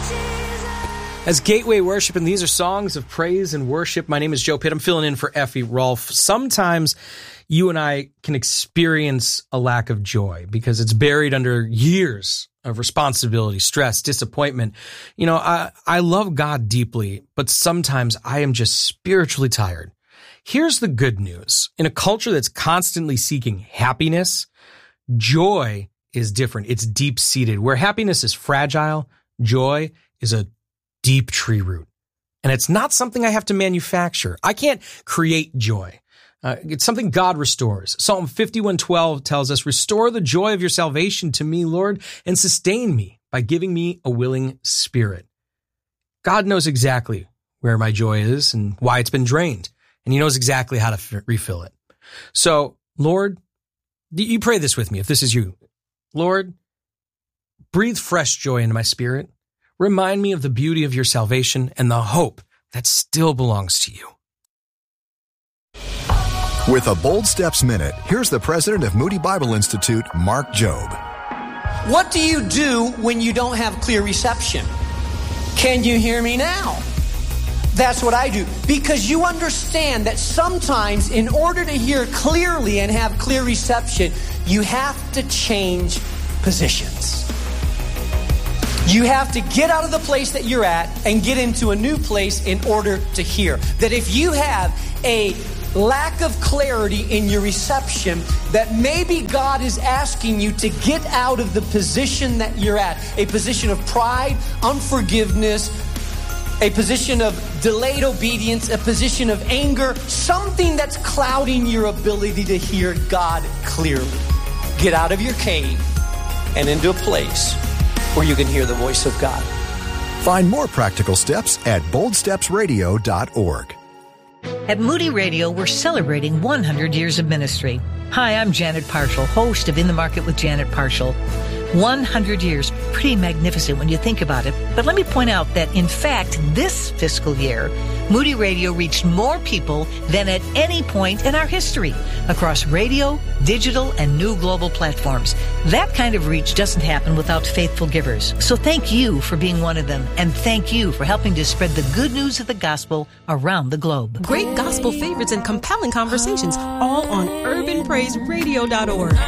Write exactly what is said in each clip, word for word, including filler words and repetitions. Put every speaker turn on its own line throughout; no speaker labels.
As Gateway Worship, and these are songs of praise and worship. My name is Joe Pitt. I'm filling in for Effie Rolfe. Sometimes you and I can experience a lack of joy because it's buried under years of responsibility, stress, disappointment. You know, I, I love God deeply, but sometimes I am just spiritually tired. Here's the good news. In a culture that's constantly seeking happiness, joy is different. It's deep-seated. Where happiness is fragile, joy is a deep tree root. And it's not something I have to manufacture. I can't create joy. Uh, it's something God restores. Psalm fifty-one twelve tells us, "Restore the joy of your salvation to me, Lord, and sustain me by giving me a willing spirit." God knows exactly where my joy is and why it's been drained. And he knows exactly how to f- refill it. So, Lord, you pray this with me if this is you. Lord, breathe fresh joy into my spirit. Remind me of the beauty of your salvation and the hope that still belongs to you.
With a Bold Steps Minute, here's the president of Moody Bible Institute, Mark Jobe.
What do you do when you don't have clear reception? Can you hear me now? That's what I do. Because you understand that sometimes in order to hear clearly and have clear reception, you have to change positions. You have to get out of the place that you're at and get into a new place in order to hear. That if you have a lack of clarity in your reception, that maybe God is asking you to get out of the position that you're at. A position of pride, unforgiveness, a position of delayed obedience, a position of anger, something that's clouding your ability to hear God clearly. Get out of your cave and into a place where you can hear the voice of God.
Find more practical steps at bold steps radio dot org.
At Moody Radio, we're celebrating one hundred years of ministry. Hi, I'm Janet Parshall, host of In the Market with Janet Parshall. one hundred years, pretty magnificent when you think about it. But let me point out that, in fact, this fiscal year, Moody Radio reached more people than at any point in our history across radio, digital, and new global platforms. That kind of reach doesn't happen without faithful givers. So thank you for being one of them, and thank you for helping to spread the good news of the gospel around the globe.
Great gospel favorites and compelling conversations, all on urban praise radio dot org.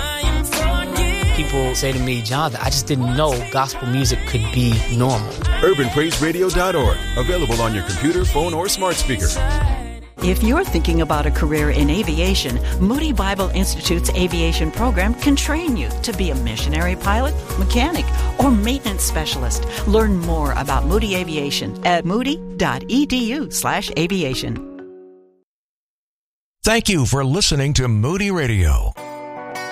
People say to me, John, I just didn't know gospel music could be normal.
urban praise radio dot org. Available on your computer, phone, or smart speaker.
If you're thinking about a career in aviation, Moody Bible Institute's aviation program can train you to be a missionary pilot, mechanic, or maintenance specialist. Learn more about Moody Aviation at moody dot e d u slash aviation.
Thank you for listening to Moody Radio.